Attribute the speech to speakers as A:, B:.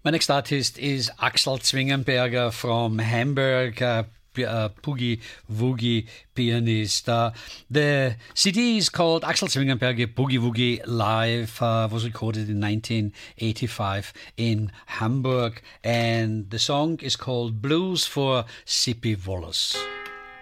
A: My next artist is Axel Zwingenberger from Hamburg, boogie woogie pianist. The CD is called Axel Zwingenberger Boogie Woogie Live, was recorded in 1985 in Hamburg, and the song is called Blues for Sippy Wallace.